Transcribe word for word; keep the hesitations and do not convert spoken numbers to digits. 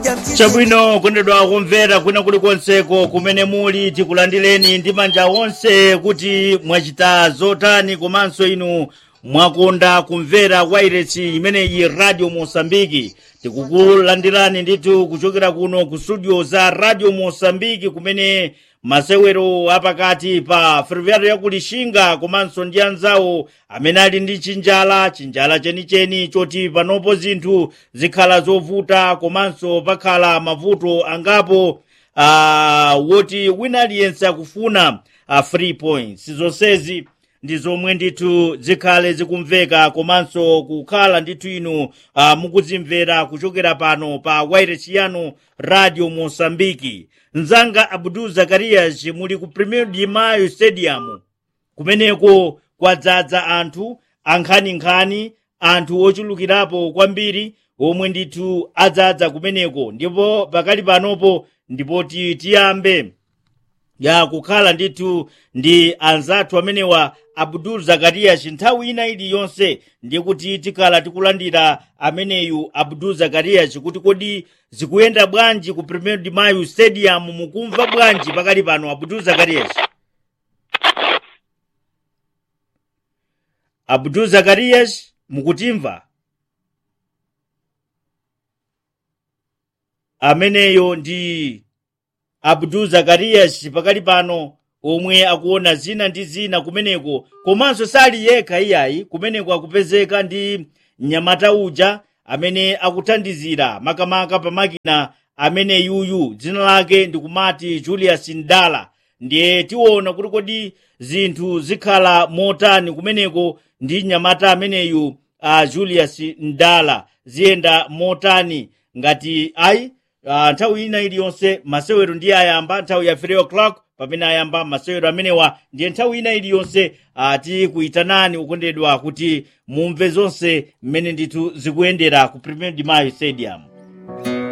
Chabwino kundedwa kumvera kwina kuli konseko kumene muli tikulandileni ndi manja onse kuti mwachita zotani komanso inu mwakonda kumvera wairesi imene iyi Radio Mosambiki. Tikukulandirani nditu kuchokera kuno ku studio za Radio Mosambiki kumene masewero apakati pa ferroviário ya kulishinga komanso ndi anzawo amene ali ndi chinjala chinjala chenicheni choti panopo zinthu zikhala zovuta komanso pakhala mavuto angapo uh, woti wina aliyense akufuna uh, free points. Zonsezi ndi zomwe ndithu zikhale zikumveka komanso kukhala ndithu inu uh, mukuzimvera kuchokera pano pa wairesi yanu Radio Mosambiki. Nzanga Abdul Zakarias muli ku Premier de Mayo Stadium kumeneko kwadzaza anthu ankhani-nkhani, anthu ochulukirapo kwambiri omwe ndithu adzadza kumeneko, ndipo pakali panopo ndipo tiyambe ya kukhala ndithu ndi anzathu amenewa Abdul Zakarias nthawi ina iliyonse ndiye kuti tikhala tikulandira ameneyu Abdul Zakarias kuti kodi zikuyenda bwanji ku Premier de Mayo Stadium, mukumva bwanji pakali pano Abdul Zakarias? Abdul Zakarias mukutimva? Ameneyo ndi Abdul Zakarias pakali pano omwe akuona zina ndi zina kumeneko, komanso sali yekha iyayi kumeneko akupezeka ndi mnyamata uja amene akuthandizira makamaka pa makina amene yuyu dzina lake ndikumati Julius Ndala. Ndiye tiona kuti kodi zinthu zikhala motani kumeneko ndi mnyamata ameneyu uh, Julius Ndala, ziyenda motani ngati ayi uh, nthawi ina iliyonse masewero ndiye ayamba nthawi ya three o'clock pamene ayamba masewero amenewa, ndiye nthawi ina iliyonse ati kuitanani ukondedwa kuti mumve zonse mmene ndithu zikuyendera ku Premier de Mayo Stadium.